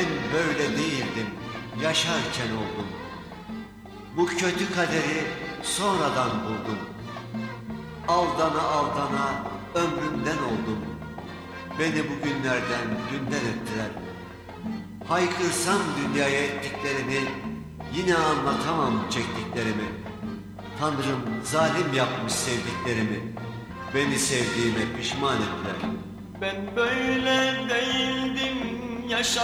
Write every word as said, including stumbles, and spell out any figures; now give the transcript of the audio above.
Ben böyle değildim, yaşarken oldum. Bu kötü kaderi sonradan buldum. Aldana aldana ömrümden oldum. Beni bugünlerden dünden ettiler. Haykırsam dünyaya ettiklerini, yine anlatamam çektiklerimi. Tanrım zalim yapmış sevdiklerimi. Beni sevdiğime pişman ettiler. Ben böyle değildim, yaşa